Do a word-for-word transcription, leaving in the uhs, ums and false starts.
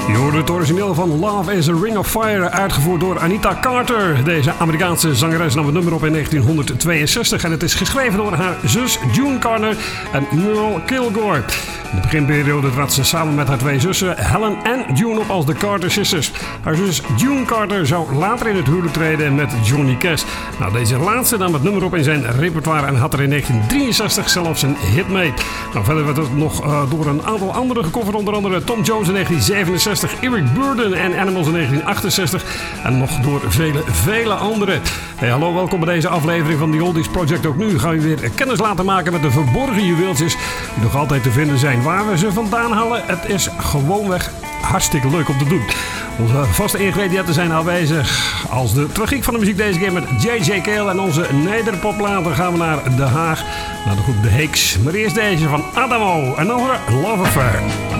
Je hoorde het origineel van Love is a Ring of Fire, uitgevoerd door Anita Carter. Deze Amerikaanse zangeres nam het nummer op in negentienhonderdtweeënzestig en het is geschreven door haar zus June Carter en Merle Kilgore. In de beginperiode trad ze samen met haar twee zussen Helen en June op als de Carter Sisters. Haar zus June Carter zou later in het huwelijk treden met Johnny Cash. Nou, deze laatste nam het nummer op in zijn repertoire en had er in negentiendrieënzestig zelfs een hit mee. Nou, verder werd het nog uh, door een aantal anderen gecoverd, onder andere Tom Jones in negentienzevenenzestig, Eric Burdon en Animals in negentienachtzestig en nog door vele, vele anderen. Hey, hallo, welkom bij deze aflevering van The Oldies Project. Ook nu gaan we weer kennis laten maken met de verborgen juweeltjes die nog altijd te vinden zijn. Waar we ze vandaan halen, het is gewoonweg hartstikke leuk om te doen. Onze vaste ingrediënten zijn aanwezig als de tragiek van de muziek deze keer met J J Cale en onze nederpop. Later gaan we naar Den Haag, naar de groep The Hicks. Maar eerst deze van Adamo en over Love Affair.